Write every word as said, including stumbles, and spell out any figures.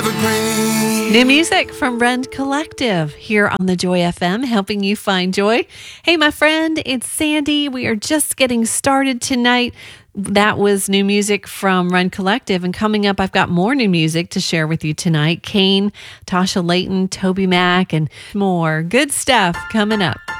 evergreen. New music from Rend Collective here on the Joy F M, helping you find joy. Hey, my friend, it's Sandy. We are just getting started tonight. That was new music from Rend Collective. And coming up, I've got more new music to share with you tonight. Kane, Tasha Layton, Toby Mac, and more good stuff coming up.